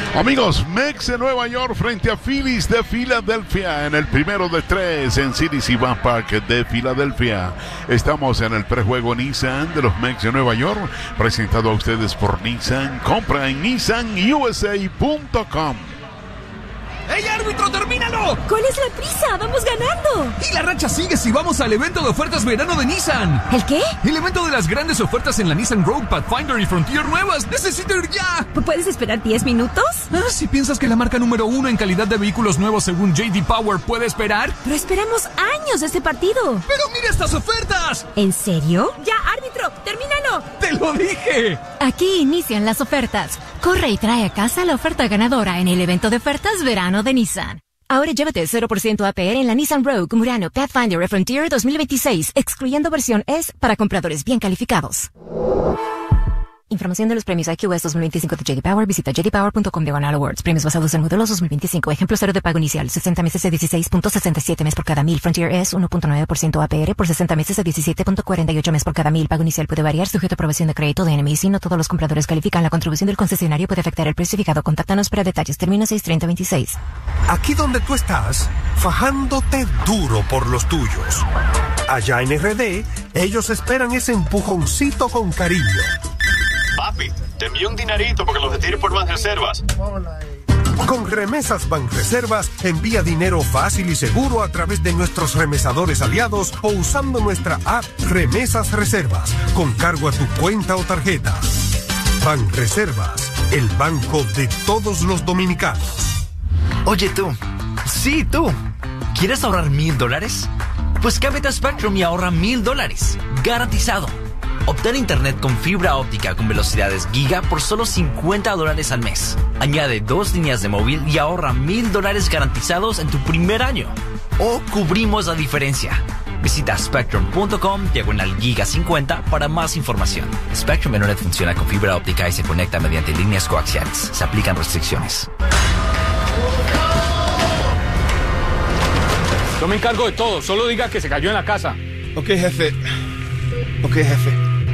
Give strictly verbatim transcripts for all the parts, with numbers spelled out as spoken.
Amigos, Mets de Nueva York frente a Phillies de Filadelfia en el primero de tres en Citizens Park de Filadelfia. Estamos en el prejuego Nissan de los Mets de Nueva York, presentado a ustedes por Nissan. Compra en nissan u s a punto com. ¡Ey, árbitro, termínalo! ¿Cuál es la prisa? ¡Vamos ganando! Y la racha sigue si vamos al evento de ofertas verano de Nissan. ¿El qué? El evento de las grandes ofertas en la Nissan Rogue, Pathfinder y Frontier nuevas. ¡Necesito ir ya! ¿Puedes esperar diez minutos? Ah, si piensas que la marca número uno en calidad de vehículos nuevos según J D Power puede esperar. Pero esperamos años de este partido. ¡Pero mira estas ofertas! ¿En serio? ¡Ya, árbitro! ¡Termínalo! ¡Te lo dije! Aquí inician las ofertas. Corre y trae a casa la oferta ganadora en el evento de ofertas verano de Nissan. Ahora llévate cero por ciento A P R en la Nissan Rogue, Murano, Pathfinder y Frontier dos mil veintiséis, excluyendo versión S para compradores bien calificados. Información de los premios I Q S dos mil veinticinco de J D Power. Visita j d power punto com diagonal awards. Premios basados en modelos dos mil veinticinco. Ejemplo cero de pago inicial. sesenta meses a dieciséis punto sesenta y siete mes por cada mil. Frontier S uno punto nueve por ciento A P R por sesenta meses a diecisiete punto cuarenta y ocho mes por cada mil. Pago inicial puede variar sujeto a aprobación de crédito de N M I C. No todos los compradores califican. La contribución del concesionario puede afectar el precio fijado. Contáctanos para detalles. Término seis treinta veintiséis. Aquí donde tú estás, fajándote duro por los tuyos. Allá en R D, ellos esperan ese empujoncito con cariño. Papi, te envío un dinerito porque los retire por Banreservas. Con Remesas Banreservas, envía dinero fácil y seguro a través de nuestros remesadores aliados o usando nuestra app Remesas Reservas, con cargo a tu cuenta o tarjeta. Banreservas, el banco de todos los dominicanos. Oye tú, sí tú, ¿quieres ahorrar mil dólares? Pues cámbiate a Spectrum y ahorra mil dólares, garantizado. Obtén internet con fibra óptica con velocidades giga por solo cincuenta dólares al mes. Añade dos líneas de móvil y ahorra mil dólares garantizados en tu primer año. O cubrimos la diferencia. Visita spectrum punto com diagonal giga cincuenta para más información. Spectrum Internet funciona con fibra óptica y se conecta mediante líneas coaxiales. Se aplican restricciones. Yo me encargo de todo, solo diga que se cayó en la casa. Ok, jefe. Ok, jefe.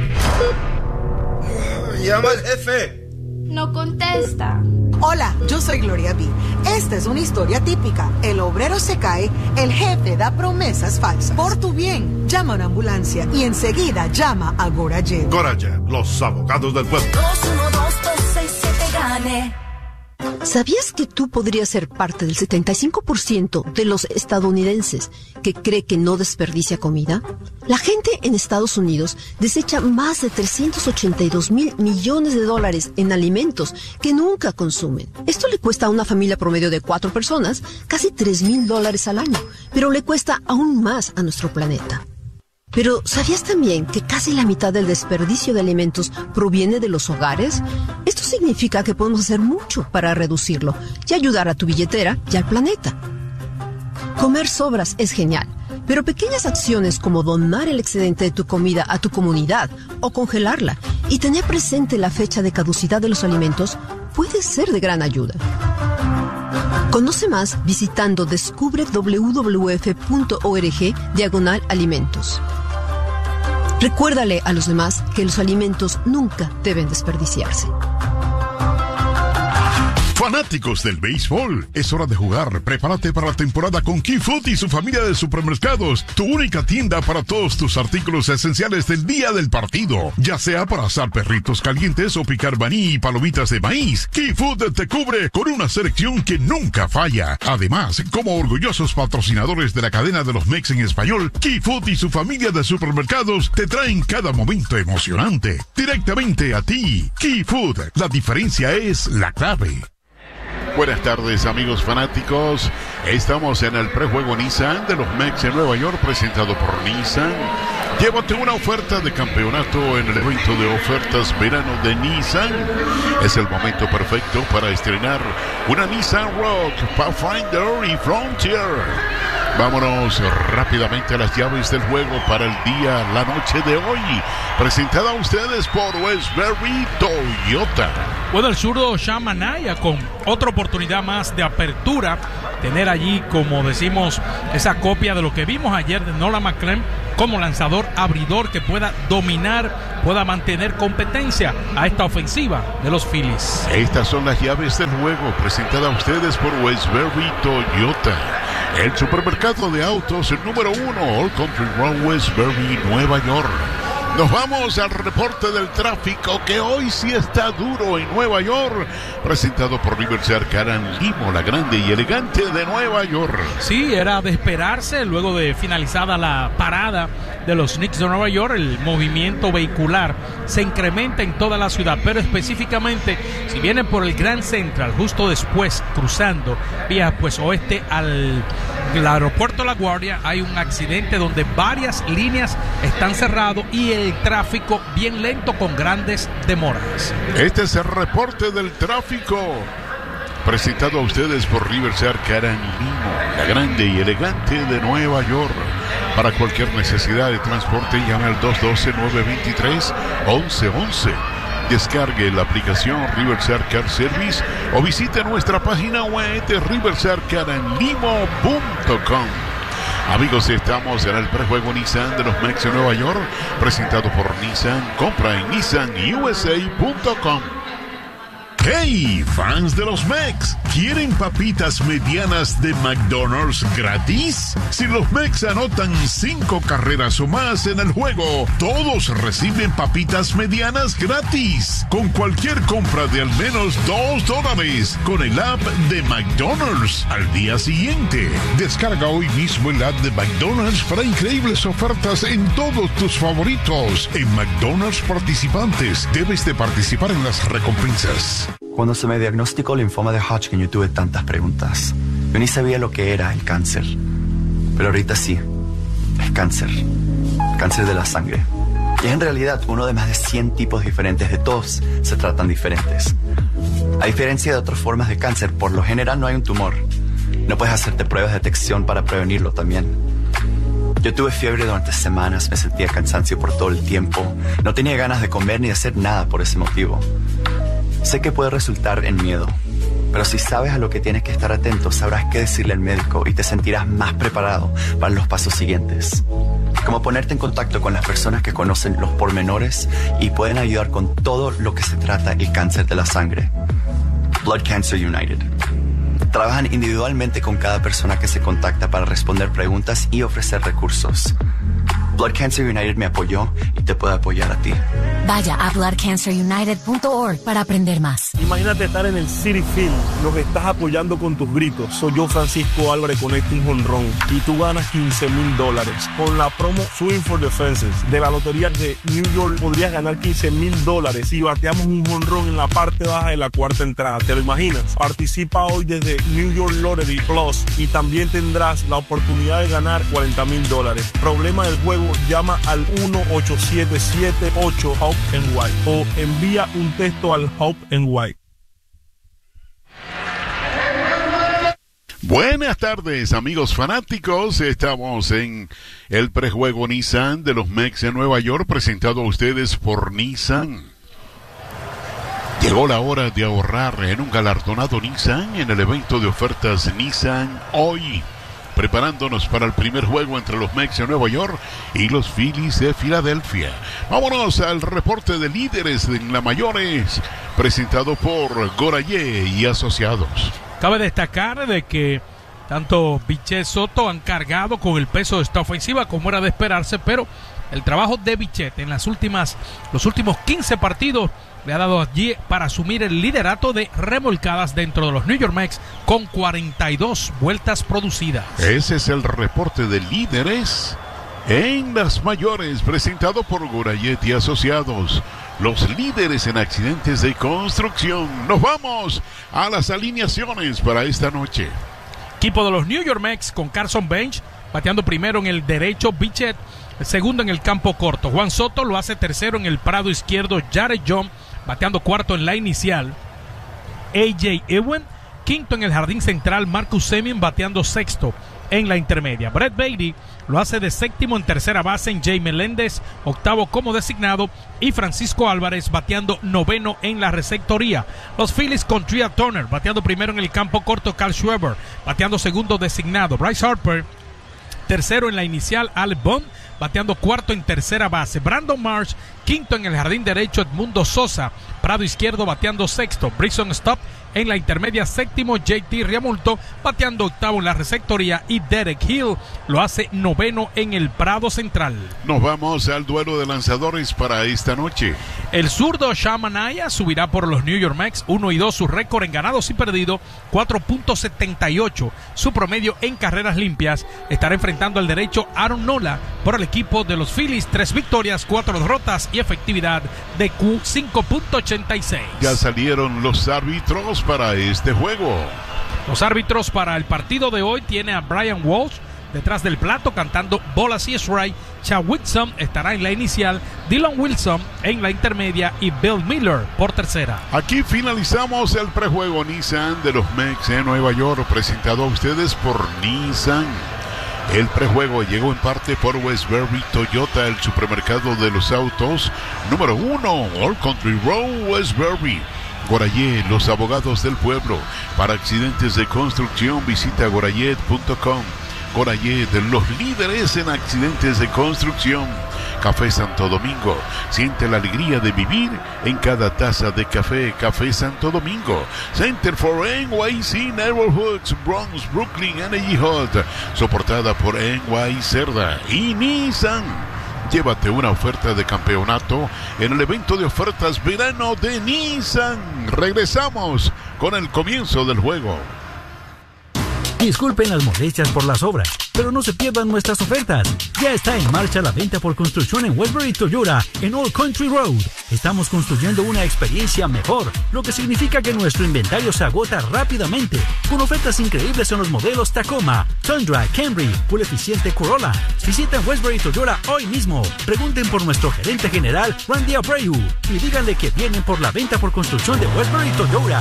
Llama al jefe. No contesta. Hola, yo soy Gloria B. Esta es una historia típica. El obrero se cae, el jefe da promesas falsas. Por tu bien, llama a una ambulancia y enseguida llama a Gorajet. Gorajet, los abogados del pueblo. dos uno dos dos seis siete gane. ¿Sabías que tú podrías ser parte del setenta y cinco por ciento de los estadounidenses que cree que no desperdicia comida? La gente en Estados Unidos desecha más de trescientos ochenta y dos mil millones de dólares en alimentos que nunca consumen. Esto le cuesta a una familia promedio de cuatro personas casi tres mil dólares al año, pero le cuesta aún más a nuestro planeta. Pero, ¿sabías también que casi la mitad del desperdicio de alimentos proviene de los hogares? Esto significa que podemos hacer mucho para reducirlo y ayudar a tu billetera y al planeta. Comer sobras es genial, pero pequeñas acciones como donar el excedente de tu comida a tu comunidad o congelarla y tener presente la fecha de caducidad de los alimentos puede ser de gran ayuda. Conoce más visitando descubre w w w punto org diagonal alimentos. Recuérdale a los demás que los alimentos nunca deben desperdiciarse. Fanáticos del béisbol, es hora de jugar. Prepárate para la temporada con Key Food y su familia de supermercados, tu única tienda para todos tus artículos esenciales del día del partido. Ya sea para asar perritos calientes o picar maní y palomitas de maíz, Key Food te cubre con una selección que nunca falla. Además, como orgullosos patrocinadores de la cadena de los Mex en español, Key Food y su familia de supermercados te traen cada momento emocionante directamente a ti. Key Food, la diferencia es la clave. Buenas tardes, amigos fanáticos. Estamos en el prejuego Nissan de los Mets en Nueva York, presentado por Nissan. Llévate una oferta de campeonato en el evento de ofertas verano de Nissan. Es el momento perfecto para estrenar una Nissan Rogue, Pathfinder y Frontier. Vámonos rápidamente a las llaves del juego para el día, la noche de hoy. Presentada a ustedes por Westbury Toyota. Bueno, el zurdo Sean Manaya con otra oportunidad más de apertura. Tener allí, como decimos, esa copia de lo que vimos ayer de Nolan McLean como lanzador abridor que pueda dominar, pueda mantener competencia a esta ofensiva de los Phillies. Estas son las llaves del juego, presentada a ustedes por Westbury Toyota. El supermercado de autos, el número uno, Old Country Road, Westbury, Nueva York. Nos vamos al reporte del tráfico, que hoy sí está duro en Nueva York. Presentado por Riverside Caran Limo, la grande y elegante de Nueva York. Sí, era de esperarse luego de finalizada la parada de los Knicks de Nueva York. El movimiento vehicular se incrementa en toda la ciudad, pero específicamente si vienen por el Grand Central, justo después cruzando vía pues oeste al el aeropuerto La Guardia, hay un accidente donde varias líneas están cerradas y el tráfico bien lento con grandes demoras. Este es el reporte del tráfico, presentado a ustedes por Riverside Caran Limo, la grande y elegante de Nueva York. Para cualquier necesidad de transporte, llame al dos uno dos, nueve dos tres, once once. Descargue la aplicación Riverside Car Service o visite nuestra página web de riverside caran limo punto com. Amigos, estamos en el prejuego Nissan de los Mex de Nueva York, presentado por Nissan. Compra en nissan u s a punto com. ¡Hey, fans de los Mex! ¿Quieren papitas medianas de McDonald's gratis? Si los Mex anotan cinco carreras o más en el juego, todos reciben papitas medianas gratis. Con cualquier compra de al menos dos dólares con el app de McDonald's al día siguiente. Descarga hoy mismo el app de McDonald's para increíbles ofertas en todos tus favoritos. En McDonald's participantes, debes de participar en las recompensas. Cuando se me diagnosticó linfoma de Hodgkin, yo tuve tantas preguntas. Yo ni sabía lo que era el cáncer. Pero ahorita sí, es cáncer. Cáncer de la sangre. Y es en realidad uno de más de cien tipos diferentes. De todos se tratan diferentes. A diferencia de otras formas de cáncer, por lo general no hay un tumor. No puedes hacerte pruebas de detección para prevenirlo también. Yo tuve fiebre durante semanas, me sentía cansancio por todo el tiempo. No tenía ganas de comer ni de hacer nada por ese motivo. Sé que puede resultar en miedo, pero si sabes a lo que tienes que estar atento, sabrás qué decirle al médico y te sentirás más preparado para los pasos siguientes. Como ponerte en contacto con las personas que conocen los pormenores y pueden ayudar con todo lo que se trata el cáncer de la sangre. Blood Cancer United. Trabajan individualmente con cada persona que se contacta para responder preguntas y ofrecer recursos. Blood Cancer United me apoyó y te puede apoyar a ti. Vaya a blood cancer united punto org para aprender más. Imagínate estar en el Citi Field, lo que estás apoyando con tus gritos. Soy yo, Francisco Álvarez, con este jonrón y tú ganas quince mil dólares. Con la promo Swing for the Fences de la Lotería de New York podrías ganar quince mil dólares si bateamos un jonrón en la parte baja de la cuarta entrada. ¿Te lo imaginas? Participa hoy desde New York Lottery Plus y también tendrás la oportunidad de ganar cuarenta mil dólares. Problema del juego, llama al uno ocho siete siete ocho HOPE N Y o envía un texto al HOPE N Y. Buenas tardes, amigos fanáticos. Estamos en el prejuego Nissan de los Mex de Nueva York, presentado a ustedes por Nissan. Llegó la hora de ahorrar en un galardonado Nissan en el evento de ofertas Nissan hoy, preparándonos para el primer juego entre los Mex de Nueva York y los Phillies de Filadelfia. Vámonos al reporte de líderes en la mayores, presentado por Gorayé y Asociados. Cabe destacar de que tanto Bichette Soto han cargado con el peso de esta ofensiva como era de esperarse, pero el trabajo de Bichette en las últimas, los últimos quince partidos le ha dado allí para asumir el liderato de remolcadas dentro de los New York Mets con cuarenta y dos vueltas producidas. Ese es el reporte de líderes en las mayores, presentado por Gorayet y Asociados, los líderes en accidentes de construcción. Nos vamos a las alineaciones para esta noche. Equipo de los New York Mets con Carson Bench bateando primero en el derecho, Bichette segundo en el campo corto. Juan Soto lo hace tercero en el prado izquierdo. Jared John bateando cuarto en la inicial. A J Ewen quinto en el jardín central. Marcus Semien bateando sexto en la intermedia. Brett Baty lo hace de séptimo en tercera base en Jay Meléndez, octavo como designado, y Francisco Álvarez bateando noveno en la receptoría. Los Phillies con Tria Turner bateando primero en el campo corto, Carl Schwarber bateando segundo designado, Bryce Harper tercero en la inicial, Alec Bond bateando cuarto en tercera base, Brandon Marsh quinto en el jardín derecho, Edmundo Sosa Prado izquierdo bateando sexto, Bryson Stott en la intermedia séptimo, J T Realmuto bateando octavo en la receptoría y Derek Hill lo hace noveno en el Prado central. Nos vamos al duelo de lanzadores para esta noche. El zurdo Shamanaya subirá por los New York Mets, uno y dos su récord en ganados y perdidos, cuatro punto setenta y ocho su promedio en carreras limpias. Estará enfrentando al derecho Aaron Nola por el equipo de los Phillies, tres victorias, cuatro derrotas y efectividad de Q cinco punto ochenta y seis. Ya salieron los árbitros para este juego. Los árbitros para el partido de hoy tiene a Brian Walsh detrás del plato cantando Bolas y Strike. Chad Whitson estará en la inicial, Dylan Wilson en la intermedia y Bill Miller por tercera. Aquí finalizamos el prejuego Nissan de los Mets en Nueva York, presentado a ustedes por Nissan. El prejuego llegó en parte por Westbury Toyota, el supermercado de los autos número uno, Old Country Road, Westbury. Gorayet, los abogados del pueblo. Para accidentes de construcción, visita gorayet punto com. Gorayet, los líderes en accidentes de construcción. Café Santo Domingo, siente la alegría de vivir en cada taza de café. Café Santo Domingo. Center for N Y C Neighborhoods, Bronx, Brooklyn, Energy Hot, soportada por N Y Cerda y Nissan. Llévate una oferta de campeonato en el evento de ofertas verano de Nissan. Regresamos con el comienzo del juego. Disculpen las molestias por las obras, pero no se pierdan nuestras ofertas. Ya está en marcha la venta por construcción en Westbury Toyota en Old Country Road. Estamos construyendo una experiencia mejor, lo que significa que nuestro inventario se agota rápidamente, con ofertas increíbles en los modelos Tacoma, Tundra, Camry, Full eficiente Corolla. Visiten Westbury Toyota hoy mismo. Pregunten por nuestro gerente general, Randy Abreu, y díganle que vienen por la venta por construcción de Westbury Toyota.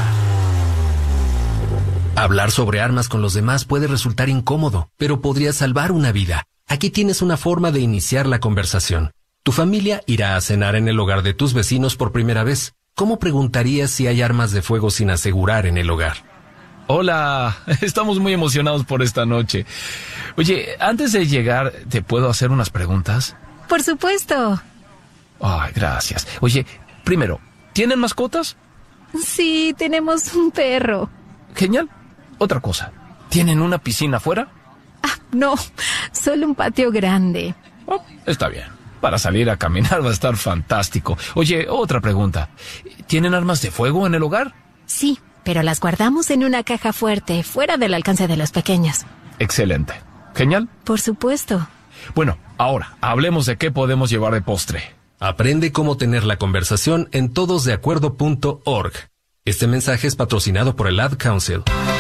Hablar sobre armas con los demás puede resultar incómodo, pero podría salvar una vida. Aquí tienes una forma de iniciar la conversación. Tu familia irá a cenar en el hogar de tus vecinos por primera vez. ¿Cómo preguntarías si hay armas de fuego sin asegurar en el hogar? Hola, estamos muy emocionados por esta noche. Oye, antes de llegar, ¿te puedo hacer unas preguntas? Por supuesto. Ay, gracias. Oye, primero, ¿tienen mascotas? Sí, tenemos un perro. Genial. Otra cosa, ¿tienen una piscina afuera? Ah, no, solo un patio grande. Oh, está bien. Para salir a caminar va a estar fantástico. Oye, otra pregunta. ¿Tienen armas de fuego en el hogar? Sí, pero las guardamos en una caja fuerte, fuera del alcance de los pequeños. Excelente. Genial. Por supuesto. Bueno, ahora, hablemos de qué podemos llevar de postre. Aprende cómo tener la conversación en todos de acuerdo punto org. Este mensaje es patrocinado por el Ad Council.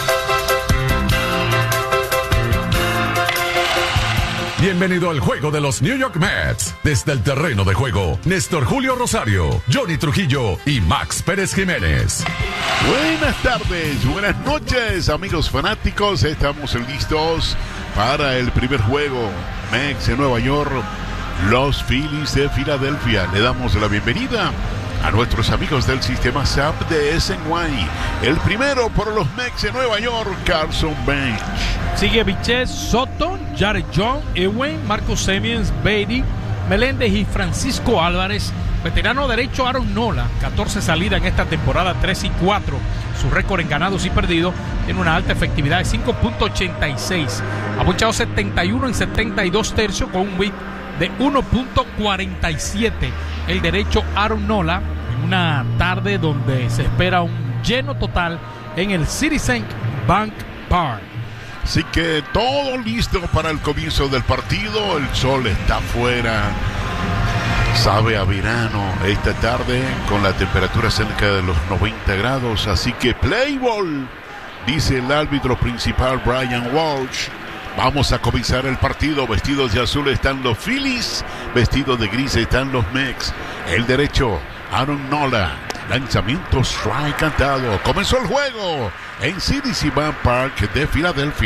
Bienvenido al juego de los New York Mets. Desde el terreno de juego, Néstor Julio Rosario, Johnny Trujillo y Max Pérez Jiménez. Buenas tardes, buenas noches, amigos fanáticos. Estamos listos para el primer juego. Mets en Nueva York, los Phillies de Filadelfia. Le damos la bienvenida a nuestros amigos del sistema S A P de S N Y. El primero por los Mets de Nueva York, Carson Bench. Sigue Bichette, Soto, Jared John, Ewing, Marcus Semien, Beatty, Meléndez y Francisco Álvarez. Veterano derecho Aaron Nola, catorce salidas en esta temporada, tres y cuatro. Su récord en ganados y perdidos tiene una alta efectividad de cinco punto ochenta y seis. Ha ponchado setenta y uno en setenta y dos tercios con un whip de uno punto cuarenta y siete. El derecho Aaron Nola, en una tarde donde se espera un lleno total en el Citizens Bank Park. Así que todo listo para el comienzo del partido. El sol está afuera. Sabe a verano esta tarde con la temperatura cerca de los noventa grados. Así que play ball, dice el árbitro principal Brian Walsh. Vamos a comenzar el partido. Vestidos de azul están los Phillies. Vestidos de gris están los Mets. El derecho, Aaron Nola. Lanzamiento strike cantado. Comenzó el juego en C D C Bank Park de Filadelfia.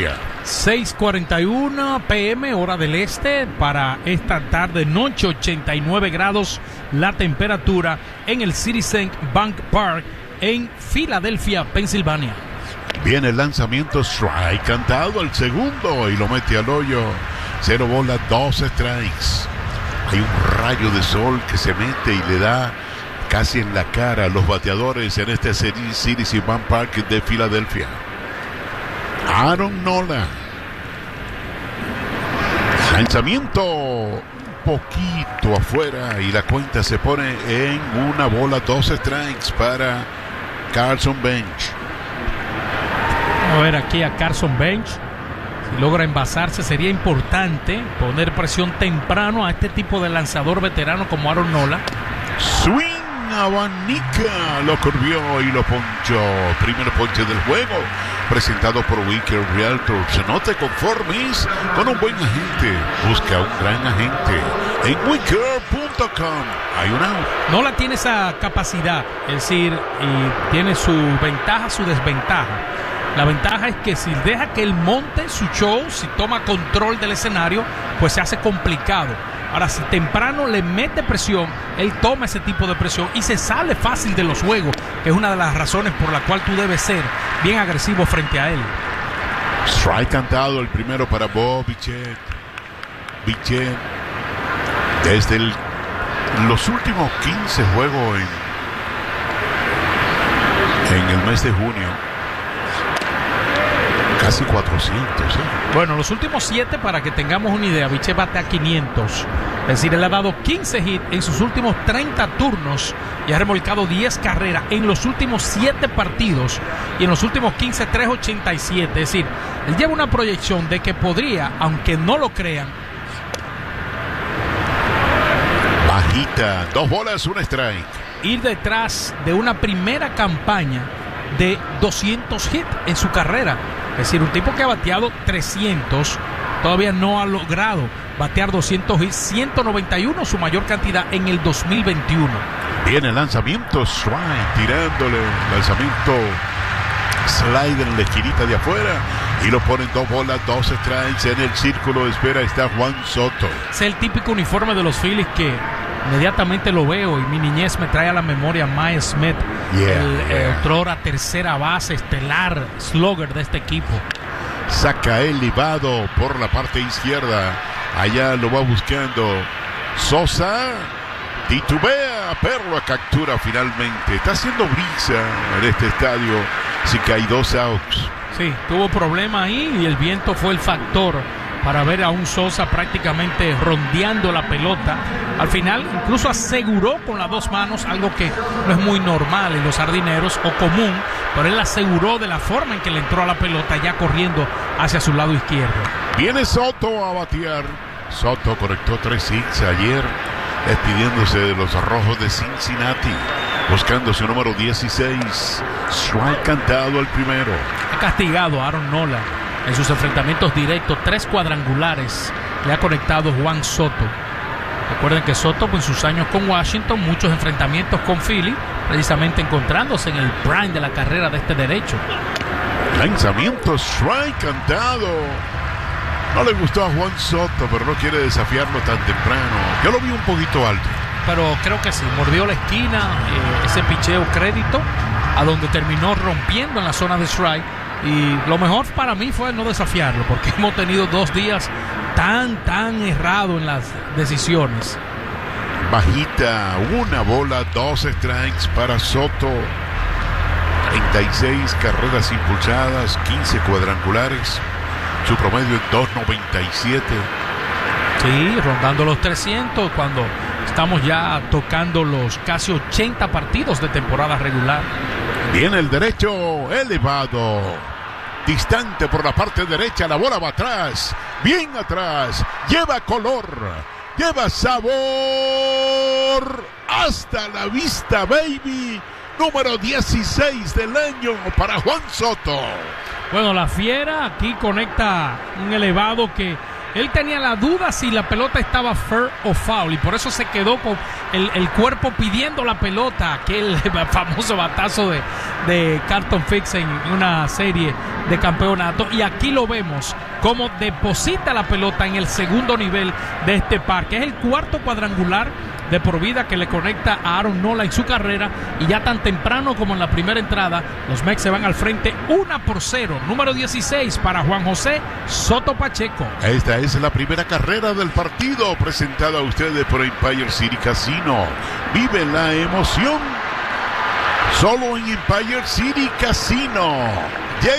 seis cuarenta y uno P M hora del este para esta tarde noche, ochenta y nueve grados la temperatura en el Citizens Bank Park en Filadelfia, Pensilvania. Viene el lanzamiento, strike cantado al segundo y lo mete al hoyo. Cero bola, dos strikes. Hay un rayo de sol que se mete y le da casi en la cara a los bateadores en este Citizens Bank Park de Filadelfia. Aaron Nola. Lanzamiento poquito afuera y la cuenta se pone en una bola, dos strikes para Carson Bench. A ver aquí a Carson Bench. Si logra envasarse sería importante poner presión temprano a este tipo de lanzador veterano como Aaron Nola. Swing, abanica, lo curvió y lo ponchó. Primer ponche del juego, presentado por Wicker Realtors. No te conformes con un buen agente, busca un gran agente en wicker punto com. Hay un out. Nola tiene esa capacidad, es decir, y tiene su ventaja, su desventaja. La ventaja es que si deja que él monte su show, si toma control del escenario, pues se hace complicado. Ahora, si temprano le mete presión, él toma ese tipo de presión y se sale fácil de los juegos, que es una de las razones por la cual tú debes ser bien agresivo frente a él. Strike cantado, el primero para Bob Bichette. Bichette, desde el, los últimos quince juegos en, en el mes de junio, casi cuatrocientos. ¿eh? Bueno, los últimos siete, para que tengamos una idea, Bichette bate a quinientos. Es decir, él ha dado quince hits en sus últimos treinta turnos y ha remolcado diez carreras en los últimos siete partidos. Y en los últimos quince, tres ochenta y siete. Es decir, él lleva una proyección de que podría, aunque no lo crean. Bajita, dos bolas, un strike. Ir detrás de una primera campaña de doscientos hits en su carrera. Es decir, un tipo que ha bateado trescientos, todavía no ha logrado batear doscientos hits, ciento noventa y uno su mayor cantidad en el dos mil veintiuno. Viene el lanzamiento, strike, tirándole, lanzamiento, slide en la esquinita de afuera y lo ponen dos bolas, dos strikes. En el círculo de espera está Juan Soto. Es el típico uniforme de los Phillies que inmediatamente lo veo y mi niñez me trae a la memoria a Miles Smith, yeah, el yeah. otrora tercera base estelar slugger de este equipo. Saca elevado por la parte izquierda, allá lo va buscando Sosa, titubea, pero lo captura finalmente. Está haciendo brisa en este estadio, así que hay dos outs. Sí, tuvo problema ahí y el viento fue el factor para ver a un Sosa prácticamente rondeando la pelota. Al final incluso aseguró con las dos manos, algo que no es muy normal en los jardineros o común, pero él aseguró de la forma en que le entró a la pelota, ya corriendo hacia su lado izquierdo. Viene Soto a batear. Soto conectó tres hits ayer, despidiéndose de los Rojos de Cincinnati, buscando su número dieciséis. Strike cantado el primero. Ha castigado a Aaron Nola en sus enfrentamientos directos, tres cuadrangulares le ha conectado Juan Soto. Recuerden que Soto, en sus años con Washington, muchos enfrentamientos con Philly, precisamente encontrándose en el prime de la carrera de este derecho. Lanzamiento, strike cantado. No le gustó a Juan Soto, pero no quiere desafiarlo tan temprano. Yo lo vi un poquito alto. Pero creo que sí, mordió la esquina, eh, ese picheo crédito, a donde terminó rompiendo en la zona de strike. Y lo mejor para mí fue no desafiarlo, porque hemos tenido dos días tan, tan errados en las decisiones. Bajita, una bola, dos strikes para Soto. treinta y seis carreras impulsadas, quince cuadrangulares. Su promedio es dos noventa y siete. Sí, rondando los trescientos cuando estamos ya tocando los casi ochenta partidos de temporada regular. Viene el derecho elevado, distante por la parte derecha, la bola va atrás, bien atrás, lleva color, lleva sabor, hasta la vista baby, número dieciséis del año para Juan Soto. Bueno, la Fiera aquí conecta un elevado que él tenía la duda si la pelota estaba fair o foul y por eso se quedó con el, el cuerpo pidiendo la pelota, aquel famoso batazo de, de Carlton Fix en una serie de campeonato, y aquí lo vemos como deposita la pelota en el segundo nivel de este parque. Es el cuarto cuadrangular de por vida que le conecta a Aaron Nola en su carrera, y ya tan temprano como en la primera entrada los Mets se van al frente una por cero. Número dieciséis para Juan José Soto Pacheco. Esta es la primera carrera del partido, presentada a ustedes por Empire City Casino. Vive la emoción solo en Empire City Casino.